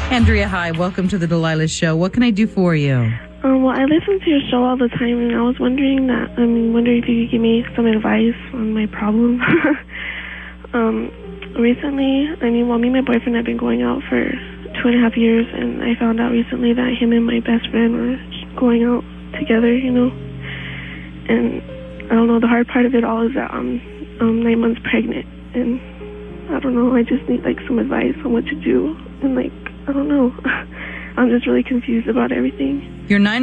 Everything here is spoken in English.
Andrea, hi. Welcome to the Delilah Show. What can I do for you? Well, I listen to your show all the time, and I was wondering if you could give me some advice on my problem. Recently, me and my boyfriend have been going out for 2.5 years, and I found out recently that him and my best friend were going out together, And I don't know, the hard part of it all is that I'm 9 months pregnant, and I don't know, I just need, some advice on what to do, and, I don't know. I'm just really confused about everything. You're 9